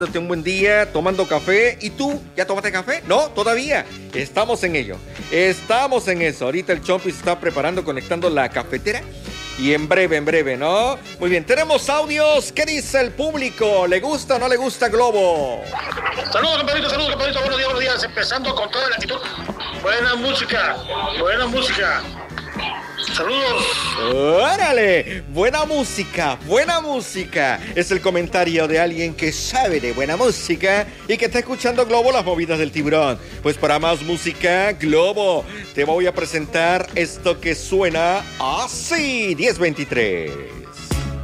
Un buen día, tomando café. ¿Y tú? ¿Ya tomaste café? No, todavía. Estamos en ello. Estamos en eso. Ahorita el Chompi se está preparando, conectando la cafetera. Y en breve, ¿no? Muy bien, tenemos audios. ¿Qué dice el público? ¿Le gusta o no le gusta Globo? Saludos, campanito, buenos días. Empezando con toda la actitud. Buena música. Saludos. ¡Órale! Buena música. Es el comentario de alguien que sabe de buena música y que está escuchando Globo, las movidas del tiburón. Pues para más música, Globo, te voy a presentar esto que suena así. 10:23.